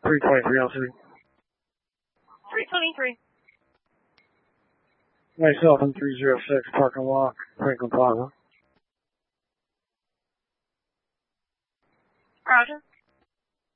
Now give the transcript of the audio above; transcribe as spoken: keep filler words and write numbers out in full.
three twenty-three L C D. three twenty-three. Myself in three oh six Parking Walk, Franklin Plaza. Roger.